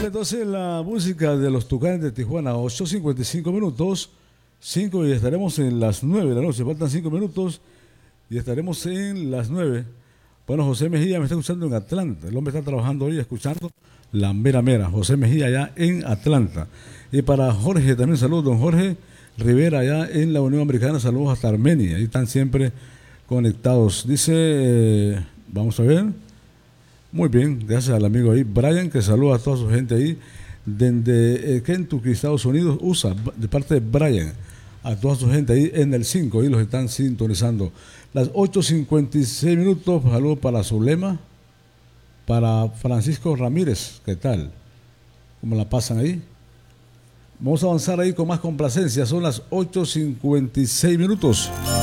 Vale, entonces la música de los Tucanes de Tijuana, 8:55 minutos, 5 y estaremos en las 9 de la noche, faltan 5 minutos y estaremos en las 9. Bueno, José Mejía me está escuchando en Atlanta, el hombre está trabajando hoy escuchando la mera mera, José Mejía allá en Atlanta. Y para Jorge también saludos, don Jorge Rivera allá en la Unión Americana, saludos hasta Armenia, ahí están siempre conectados. Dice, vamos a ver. Muy bien, gracias al amigo ahí, Brian, que saluda a toda su gente ahí, desde Kentucky, Estados Unidos, USA, de parte de Brian, a toda su gente ahí en el 5, ahí los están sintonizando. Las 8:56 minutos, saludos para Zulema, para Francisco Ramírez, ¿qué tal? ¿Cómo la pasan ahí? Vamos a avanzar ahí con más complacencia, son las 8:56 minutos.